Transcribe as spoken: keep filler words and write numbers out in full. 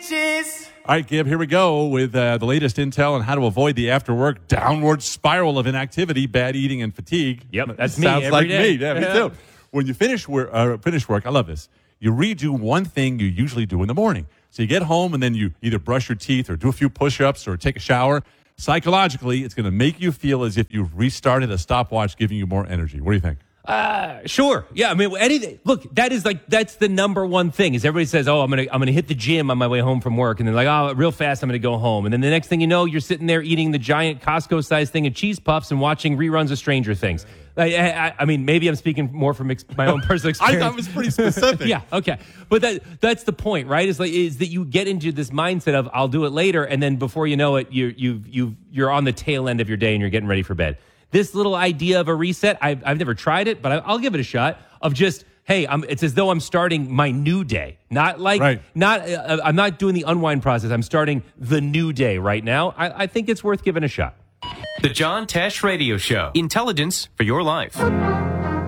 bitches. All right, Gib, here we go with uh, the latest intel on how to avoid the after-work downward spiral of inactivity, bad eating, and fatigue. Yep, that's me Sounds every like day. me. Yeah, me Yeah. too. When you finish work, uh, finish work, I love this. You redo one thing you usually do in the morning. So you get home and then you either brush your teeth or do a few push-ups or take a shower. Psychologically, it's going to make you feel as if you've restarted a stopwatch, giving you more energy. What do you think? Uh, sure. Yeah. I mean, anything. Look, that is like that's the number one thing. Is everybody says, "Oh, I'm gonna I'm gonna hit the gym on my way home from work," and they're like, "Oh, real fast, I'm gonna go home." And then the next thing you know, you're sitting there eating the giant Costco-sized thing of cheese puffs and watching reruns of Stranger Things. I, I, I mean, maybe I'm speaking more from ex- my own personal experience. I thought it was pretty specific. Yeah. Okay. But that that's the point, right? Is like is that you get into this mindset of I'll do it later, and then before you know it, you you you you're on the tail end of your day and you're getting ready for bed. This little idea of a reset, I've, I've never tried it, but I, I'll give it a shot. Of just, hey, I'm, it's as though I'm starting my new day, not like, right. not. Uh, I'm not doing the unwind process. I'm starting the new day right now. I, I think it's worth giving a shot. The John Tesh Radio Show. Intelligence for your life.